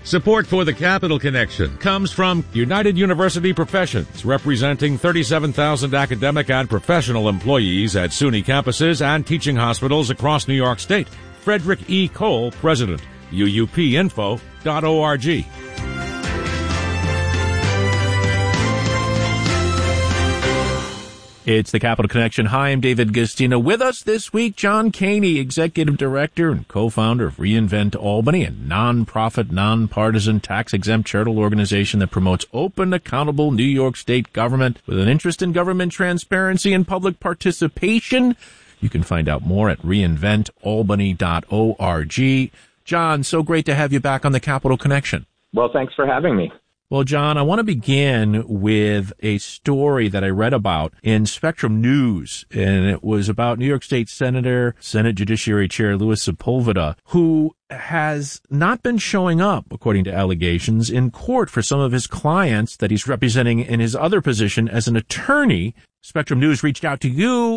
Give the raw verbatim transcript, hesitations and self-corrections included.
Support for the Capital Connection comes from United University Professions, representing thirty-seven thousand academic and professional employees at SUNY campuses and teaching hospitals across New York State. Frederick E. Cole, President, U U P info dot org. It's the Capital Connection. Hi, I'm David Gastina. With us this week, John Caney, Executive Director and co-founder of reInvent Albany, a nonprofit, nonpartisan, tax-exempt charitable organization that promotes open, accountable New York State government with an interest in government transparency and public participation. You can find out more at reinvent albany dot org. John, so great to have you back on the Capital Connection. Well, thanks for having me. Well, John, I want to begin with a story that I read about in Spectrum News, and it was about New York State Senator, Senate Judiciary Chair Louis Sepulveda, who has not been showing up, according to allegations, in court for some of his clients that he's representing in his other position as an attorney. Spectrum News reached out to you